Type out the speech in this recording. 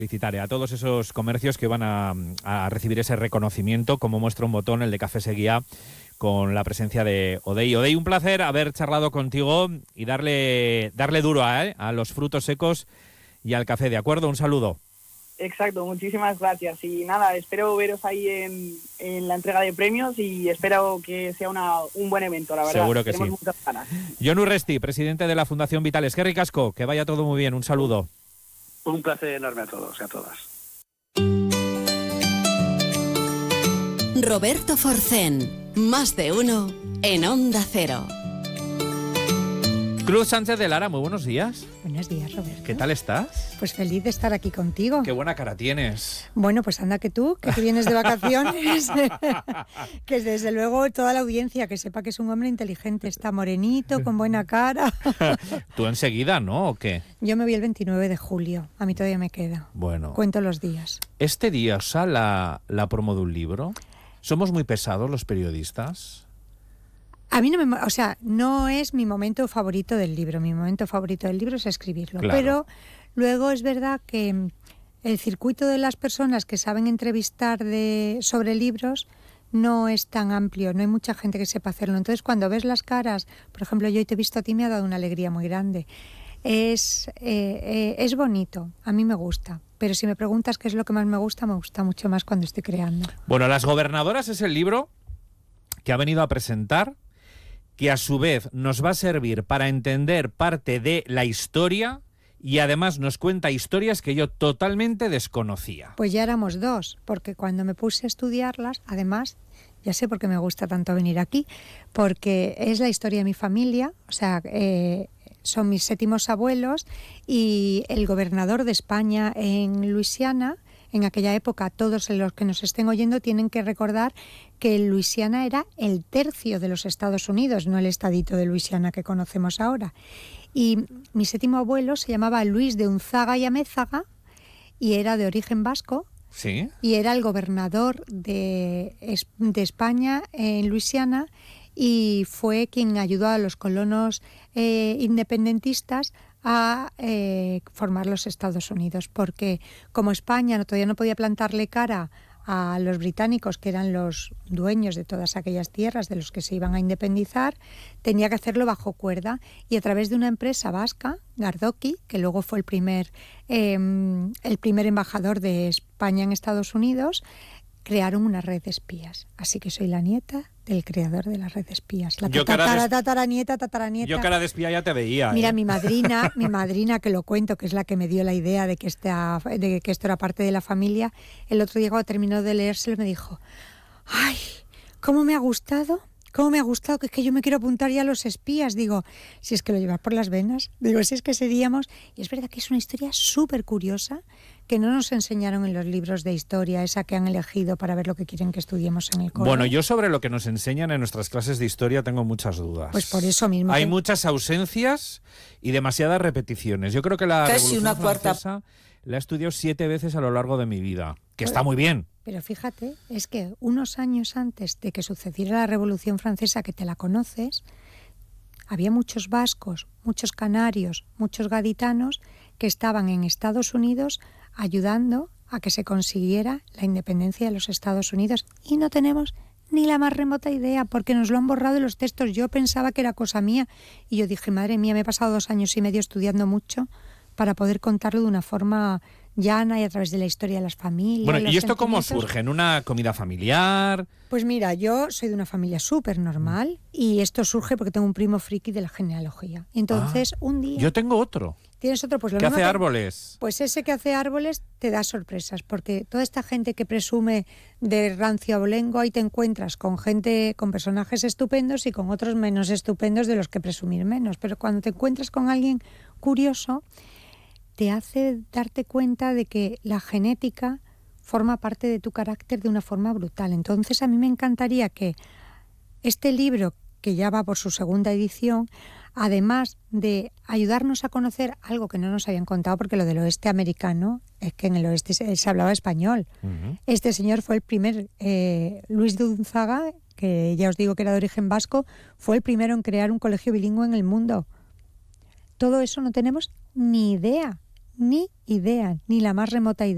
Felicitaré a todos esos comercios que van a recibir ese reconocimiento, como muestra un botón, el de Café Seguía, con la presencia de Odey. Odey, un placer haber charlado contigo y darle duro a los frutos secos y al café, ¿de acuerdo? Un saludo. Exacto, muchísimas gracias. Y nada, espero veros ahí en la entrega de premios y espero que sea un buen evento, la verdad. Seguro que tenemos sí. Muchas ganas. Jon Urresti, presidente de la Fundación Vital Eskerrik asko, que vaya todo muy bien, un saludo. Un placer enorme a todos y a todas. Roberto Forcén, más de uno en Onda Cero. Cruz Sánchez de Lara, muy buenos días. Buenos días, Roberto. ¿Qué tal estás? Pues feliz de estar aquí contigo. Qué buena cara tienes. Bueno, pues anda que tú vienes de vacaciones, que desde luego toda la audiencia que sepa que es un hombre inteligente, está morenito, con buena cara. Tú enseguida, ¿no? ¿O qué? Yo me voy el 29 de julio, a mí todavía me queda. Bueno. Cuento los días. Este día os sale la promo de un libro. ¿Somos muy pesados los periodistas? A mí no es mi momento favorito del libro. Mi momento favorito del libro es escribirlo. Claro. Pero luego es verdad que el circuito de las personas que saben entrevistar sobre libros no es tan amplio, no hay mucha gente que sepa hacerlo. Entonces, cuando ves las caras, por ejemplo, yo hoy te he visto a ti, me ha dado una alegría muy grande. Es bonito, a mí me gusta. Pero si me preguntas qué es lo que más me gusta mucho más cuando estoy creando. Bueno, Las Gobernadoras es el libro que ha venido a presentar, que a su vez nos va a servir para entender parte de la historia y además nos cuenta historias que yo totalmente desconocía. Pues ya éramos dos, porque cuando me puse a estudiarlas, además, ya sé por qué me gusta tanto venir aquí, porque es la historia de mi familia, o sea, son mis 7º abuelos y el gobernador de España en Luisiana. En aquella época, todos los que nos estén oyendo tienen que recordar que Luisiana era el tercio de los Estados Unidos, no el estadito de Luisiana que conocemos ahora. Y mi 7º abuelo se llamaba Luis de Unzaga y Amézaga y era de origen vasco. ¿Sí? Y era el gobernador de España en Luisiana y fue quien ayudó a los colonos independentistas a formar los Estados Unidos, porque como España todavía no podía plantarle cara a los británicos, que eran los dueños de todas aquellas tierras de los que se iban a independizar, tenía que hacerlo bajo cuerda y a través de una empresa vasca, Gardoki, que luego fue el primer embajador de España en Estados Unidos, crearon una red de espías. Así que soy la nieta del creador de la red de espías. La tataranieta. Yo cara de espía ya te veía. Mira, mi madrina, que lo cuento, que es la que me dio la idea de que esto era parte de la familia, el otro día cuando terminó de leérselo me dijo: ¡ay, cómo me ha gustado! Que es que yo me quiero apuntar ya a los espías. Digo, si es que lo llevas por las venas. Digo, si es que seríamos... Y es verdad que es una historia súper curiosa que no nos enseñaron en los libros de historia, esa que han elegido para ver lo que quieren que estudiemos en el cole. Bueno, yo sobre lo que nos enseñan en nuestras clases de historia tengo muchas dudas. Pues por eso mismo. Hay muchas ausencias y demasiadas repeticiones. Yo creo que la Revolución Francesa la he estudiado 7 veces a lo largo de mi vida, que está muy bien. Pero fíjate, es que unos años antes de que sucediera la Revolución Francesa, que te la conoces, había muchos vascos, muchos canarios, muchos gaditanos que estaban en Estados Unidos ayudando a que se consiguiera la independencia de los Estados Unidos. Y no tenemos ni la más remota idea, porque nos lo han borrado de los textos. Yo pensaba que era cosa mía y yo dije, madre mía, me he pasado 2 años y medio estudiando mucho para poder contarlo de una forma llana y a través de la historia de las familias. Bueno, ¿y esto cómo surge? ¿En una comida familiar? Pues mira, yo soy de una familia súper normal y esto surge porque tengo un primo friki de la genealogía. Entonces, un día... Yo tengo otro. ¿Tienes otro? Pues lo ¿Qué mismo hace árboles? Pues ese que hace árboles te da sorpresas, porque toda esta gente que presume de rancio abolengo, ahí te encuentras con gente, con personajes estupendos y con otros menos estupendos de los que presumir menos. Pero cuando te encuentras con alguien curioso, te hace darte cuenta de que la genética forma parte de tu carácter de una forma brutal. Entonces a mí me encantaría que este libro, que ya va por su 2ª edición, además de ayudarnos a conocer algo que no nos habían contado, porque lo del oeste americano es que en el oeste se hablaba español. Uh-huh. Este señor fue el primer, Luis de Unzaga, que ya os digo que era de origen vasco, fue el primero en crear un colegio bilingüe en el mundo. Todo eso no tenemos ni idea, ni la más remota idea.